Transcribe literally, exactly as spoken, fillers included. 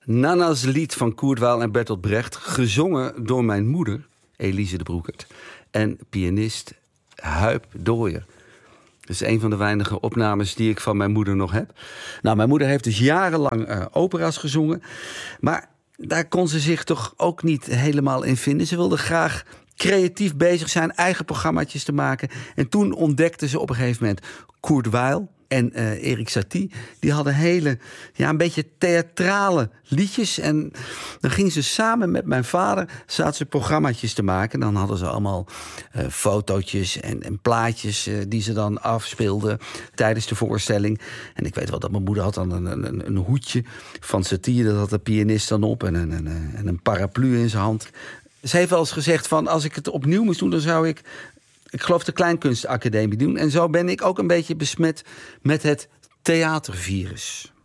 Nana's lied van Kurt Weill en Bertolt Brecht, gezongen door mijn moeder, Elise de Broekert, en pianist Huip Dooyer. Dat is een van de weinige opnames die ik van mijn moeder nog heb. Nou, mijn moeder heeft dus jarenlang uh, opera's gezongen. Maar daar kon ze zich toch ook niet helemaal in vinden. Ze wilde graag creatief bezig zijn, eigen programmaatjes te maken. En toen ontdekte ze op een gegeven moment Kurt Weill en uh, Erik Satie. Die hadden hele, ja, een beetje theatrale liedjes. En dan gingen ze samen met mijn vader, zaten ze programmaatjes te maken. Dan hadden ze allemaal uh, fotootjes en, en plaatjes uh, die ze dan afspeelden tijdens de voorstelling. En ik weet wel dat mijn moeder had dan een, een, een hoedje van Satie. Dat had de pianist dan op en een, een, en een paraplu in zijn hand. Ze heeft wel eens gezegd van, als ik het opnieuw moest doen, dan zou ik, ik geloof, de Kleinkunstacademie doen. En zo ben ik ook een beetje besmet met het theatervirus.